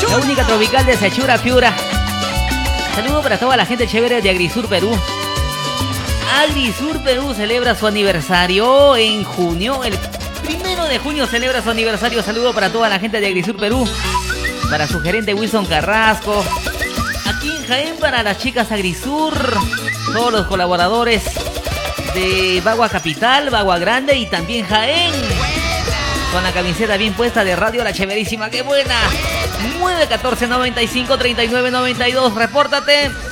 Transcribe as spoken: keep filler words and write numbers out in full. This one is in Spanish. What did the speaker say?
La única tropical de Sechura, Piura. Saludo para toda la gente chévere de Agrisur, Perú. Agrisur, Perú celebra su aniversario en junio. El primero de junio celebra su aniversario. Saludo para toda la gente de Agrisur, Perú. Para su gerente Wilson Carrasco. Aquí en Jaén para las chicas Agrisur. Todos los colaboradores de Bagua Capital, Bagua Grande y también Jaén. Con la camiseta bien puesta de Radio La Chéverísima. ¡Qué buena! nueve uno cuatro, noventa y cinco, treinta y nueve, noventa y dos. Repórtate.